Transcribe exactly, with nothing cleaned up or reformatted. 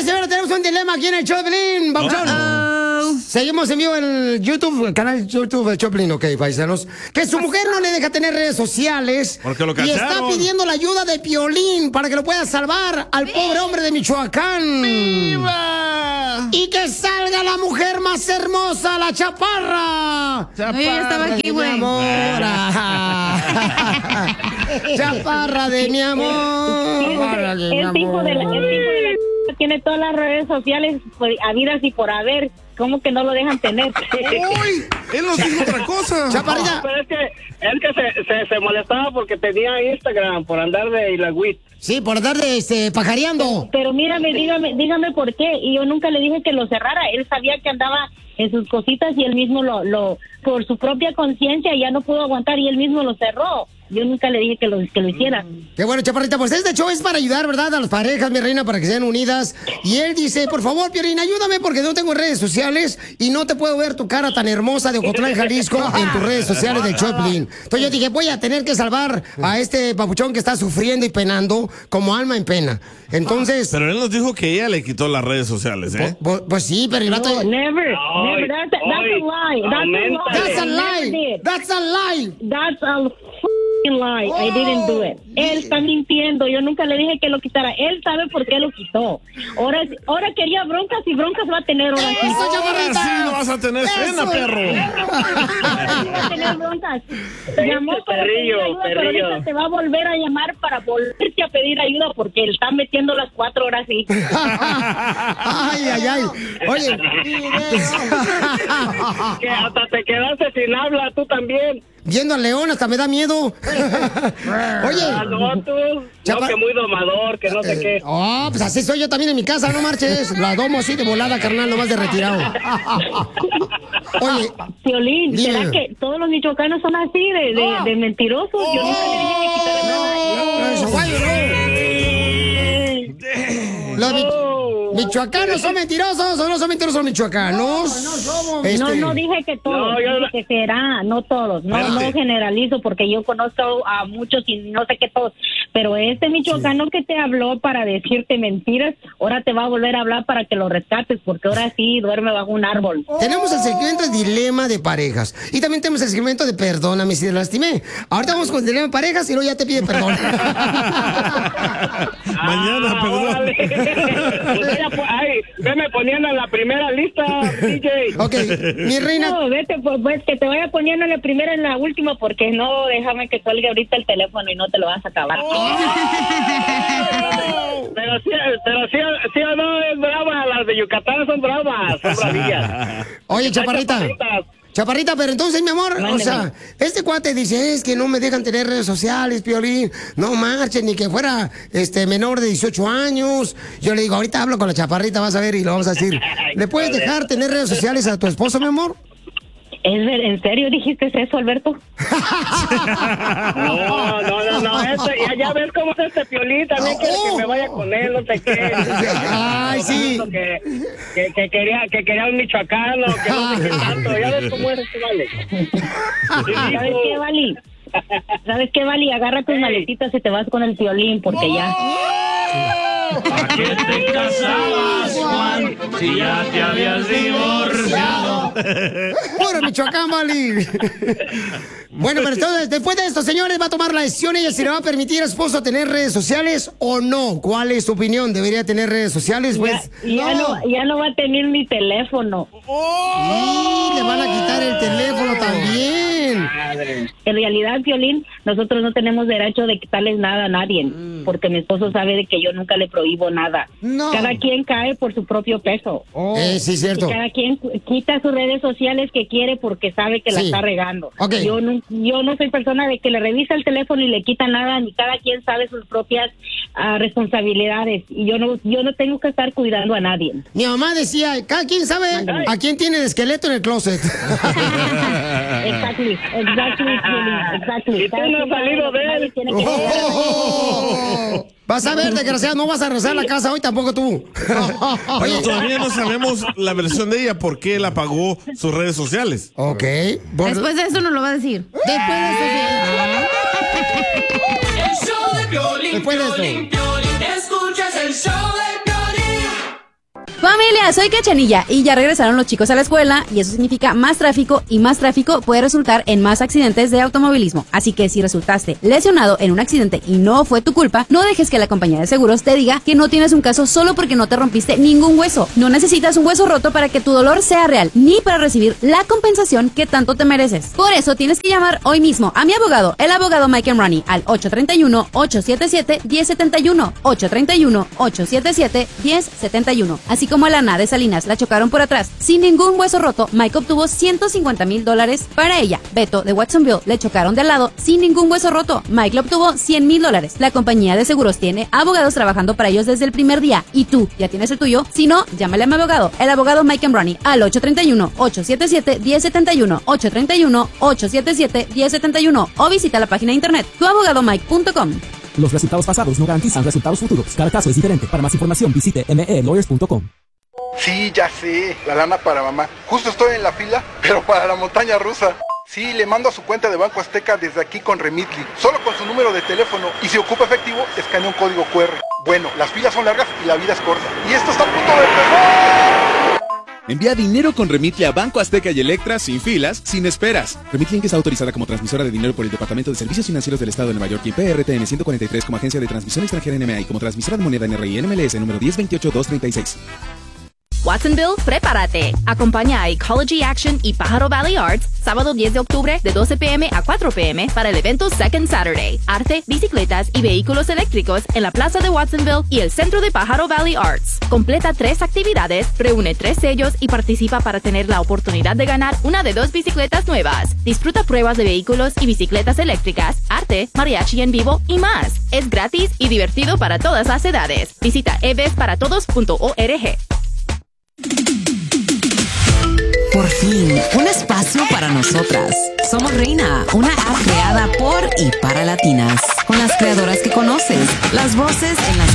señores, tenemos un dilema aquí en el Choplin. Vamos a Seguimos en vivo en el YouTube, el canal YouTube de Choplin, ok, paisanos. Que su mujer no le deja tener redes sociales. Porque lo y cacharon. está pidiendo la ayuda de Piolín para que lo pueda salvar al pobre hombre de Michoacán. ¡Viva! Y que salga la mujer más hermosa, la chaparra. No, yo ya estaba aquí, güey. Mi amor. Chaparra de mi amor. El tipo de la, el tipo de la tiene todas las redes sociales pues, habidas y por haber. ¿Cómo que no lo dejan tener? ¡Uy! Él nos dijo otra cosa. Chaparrita. No, pero es que, es que se, se, se molestaba porque tenía Instagram por andar de Ilagüit. Sí, por andar de este, pajareando. Pero mírame, dígame, dígame por qué. Y yo nunca le dije que lo cerrara. Él sabía que andaba en sus cositas y él mismo lo, lo por su propia conciencia ya no pudo aguantar y él mismo lo cerró. Yo nunca le dije que lo, que lo hiciera. Qué bueno, Chaparrita, pues este show es para ayudar, ¿verdad? A las parejas, mi reina, para que sean unidas. Y él dice, por favor, Piolín, ayúdame porque no tengo redes sociales y no te puedo ver tu cara tan hermosa de Ocotlán, Jalisco, en tus redes sociales del Choplin. Entonces yo dije, voy a tener que salvar a este papuchón que está sufriendo y penando como alma en pena. Entonces... Pero él nos dijo que ella le quitó las redes sociales, ¿eh? Pues, pues sí, pero el vato... No, never, Ay, never. That's a, that's a ay, lie. That's auméntale. That's a a lie. I never lie. did. That's a lie. That's a f***ing lie. I didn't do it. Él está mintiendo. Yo nunca le dije que lo quitara. Él sabe por qué lo quitó. Ahora, ahora quería broncas y broncas va a tener ahora sí. ¡Eso, Ahora Chaparrita! sí no vas a tener cena, Eso. perro. Ahora sí va a tener broncas. Llamó para pedir perrillo, ayuda, pero perrillo. ahorita te va a volver a llamar para volverte a pedir ayuda porque él está metiendo las cuatro horas sí. Ay, ay, ay. Oye. Que hasta te quedaste sin habla, tú también. Viendo al león hasta me da miedo. Oye. Ah, no, tú. Chapa- No, que muy domador, que no sé qué. Oh, pues así soy yo también en mi casa, no marches. La domo así de volada, carnal, nomás de retirado. Oye. Piolín, ¿será Dime. que todos los michoacanos son así de, de, de mentirosos? Yo nunca le dije que quitara nada. Eso, guay, no. Los mi- michoacanos son mentirosos o no son mentirosos los michoacanos. No, no somos. No, no dije que todos, No, yo dije que será, no todos, no, Espérate. no generalizo porque yo conozco a muchos y no sé qué todos, pero este michoacano que te habló para decirte mentiras, ahora te va a volver a hablar para que lo rescates porque ahora sí duerme bajo un árbol. Tenemos el segmento de dilema de parejas. Y también tenemos el segmento de perdóname si te lastimé. Ahorita vamos con el dilema de parejas y luego ya te pide perdón. Mañana, Ah, perdón. órale. Pues ella, pues, ay, veme poniendo en la primera lista, D J. Ok, mi reina. No, vete, pues, pues que te vaya poniendo en la primera y en la última porque no, déjame que cuelgue ahorita el teléfono y no te lo vas a acabar. Pero sí, pero sí, sí o no es brava, las de Yucatán son bravas, son bravillas. Oye, Chaparrita. Chaparritas. Chaparrita, pero entonces, mi amor, Mándeme. o sea, este cuate dice, es que no me dejan tener redes sociales, Piolín, no marchen, ni que fuera este menor de dieciocho años. Yo le digo, ahorita hablo con la Chaparrita, vas a ver, y le vamos a decir, ¿le puedes dejar tener redes sociales a tu esposo, mi amor? ¿Es ver- ¿En serio dijiste eso, Alberto? No, no, no, no, este, ya, ya ves cómo es este Piolín, también quiere que me vaya con él, no sé qué. Ay, sí. Que, que, que quería, que quería un michoacano, que no sé qué tanto, ya ves cómo eres, vale. ¿Sabes qué, Vali? ¿Sabes qué, Vali? Agarra tus maletitas y te vas con el Piolín porque ya... ¿Para qué te casabas, Juan, si ya te habías divorciado? ¡Puro Michoacán, Vali! Bueno, pero entonces, después de esto, señores, va a tomar la decisión ella si le va a permitir a su esposo tener redes sociales o no. ¿Cuál es tu opinión? ¿Debería tener redes sociales? Pues, ya, ya no. ya no va a tener mi teléfono. Y le van a quitar el teléfono también. En realidad, Piolín, nosotros no tenemos derecho de quitarles nada a nadie, porque mi esposo sabe de que yo nunca le prohíbo nada. No. Cada quien cae por su propio peso. Eh, sí, cierto. Y cada quien cu- quita sus redes sociales que quiere porque sabe que la Sí. está regando. Ok. Yo no, yo no soy persona de que le revisa el teléfono y le quita nada, ni cada quien sabe sus propias ah, responsabilidades. Y yo no, yo no tengo que estar cuidando a nadie. Mi mamá decía, cada quien sabe a quién tiene de esqueleto en el closet. Exactly, exactly, Piolín, exactly. Y tú no has salido de él. Tiene que ver. Oh. Vas a ver, desgraciado, no vas a rezar la casa hoy tampoco tú. Pero todavía no sabemos la versión de ella, por qué él apagó sus redes sociales. Ok. Por- Después de eso nos lo va a decir. Después de esto, El show de Piolín, Después de esto. Piolín, Piolín. Escuchas el show de Piolín. familia, soy Cachanilla y ya regresaron los chicos a la escuela y eso significa más tráfico y más tráfico puede resultar en más accidentes de automovilismo. Así que si resultaste lesionado en un accidente y no fue tu culpa, no dejes que la compañía de seguros te diga que no tienes un caso solo porque no te rompiste ningún hueso. No necesitas un hueso roto para que tu dolor sea real, ni para recibir la compensación que tanto te mereces. Por eso tienes que llamar hoy mismo a mi abogado, el abogado Mike Emrani, al ocho tres uno, ocho siete siete, uno cero siete uno, ocho tres uno, ocho siete siete, uno cero siete uno. Así como a Lana de Salinas la chocaron por atrás sin ningún hueso roto, Mike obtuvo ciento cincuenta mil dólares para ella. Beto de Watsonville le chocaron de al lado sin ningún hueso roto, Mike le obtuvo cien mil dólares. La compañía de seguros tiene abogados trabajando para ellos desde el primer día. ¿Y tú ya tienes el tuyo? Si no, llámale a mi abogado, el abogado Mike Emrani, al ocho tres uno, ocho siete siete, uno cero siete uno, ocho tres uno, ocho siete siete, uno cero siete uno o visita la página de internet tu abogado mike punto com. Los resultados pasados no garantizan resultados futuros. Cada caso es diferente. Para más información visite m e lawyers punto com. Sí, ya sé, la lana para mamá. Justo estoy en la fila, pero para la montaña rusa. Sí, le mando a su cuenta de Banco Azteca desde aquí con Remitly, solo con su número de teléfono, y si ocupa efectivo, escanea un código cu erre. Bueno, las filas son largas y la vida es corta. Y esto está a punto de empezar. Envía dinero con Remitly a Banco Azteca y Electra sin filas, sin esperas. Remitly Inc está autorizada como transmisora de dinero por el Departamento de Servicios Financieros del Estado de Nueva York y P R T N ciento cuarenta y tres como agencia de transmisión extranjera N M A y como transmisora de moneda N R I N M L S número diez veintiocho dos treinta y seis. Watsonville, prepárate. Acompaña a Ecology Action y Pájaro Valley Arts sábado diez de octubre de doce pe eme a cuatro pe eme para el evento Second Saturday. Arte, bicicletas y vehículos eléctricos en la plaza de Watsonville y el centro de Pájaro Valley Arts. Completa tres actividades, reúne tres sellos y participa para tener la oportunidad de ganar una de dos bicicletas nuevas. Disfruta pruebas de vehículos y bicicletas eléctricas, arte, mariachi en vivo y más. Es gratis y divertido para todas las edades. Visita e ves para todos punto org. Por fin, un espacio para nosotras. Somos Reina, una app creada por y para latinas, con las creadoras que conoces, las voces en las